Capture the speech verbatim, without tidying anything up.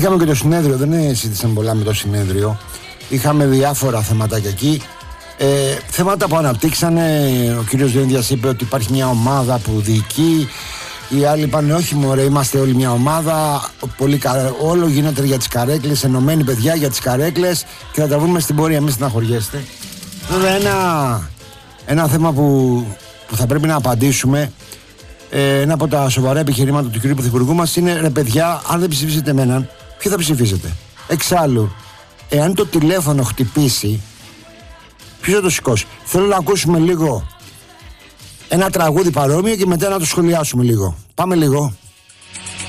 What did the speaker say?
Είχαμε και το συνέδριο, δεν συζήτησαμε πολλά με το συνέδριο. Είχαμε διάφορα θεματάκια εκεί. Ε, θέματα που αναπτύξανε, ο κύριος Δένδιας είπε ότι υπάρχει μια ομάδα που διοικεί. Οι άλλοι είπαν όχι μωρέ, είμαστε όλη μια ομάδα. Πολύ κα... Όλο γίνεται για τις καρέκλες, ενωμένοι παιδιά για τις καρέκλες και θα τα βρούμε στην πορεία, μην στεναχωριέστε. Βέβαια ένα, ένα θέμα που, που θα πρέπει να απαντήσουμε, ε, ένα από τα σοβαρά επιχειρήματα του κυρίου Πρωθυπουργού μας είναι ρε παιδιά, αν δεν ψηφίσετε εμέναν, ποιο θα ψηφίσετε? Εξάλλου, εάν το τηλέφωνο χτυπήσει, ποιος θα το σηκώσει? Θέλω να ακούσουμε λίγο ένα τραγούδι παρόμοιο και μετά να το σχολιάσουμε λίγο. Πάμε λίγο.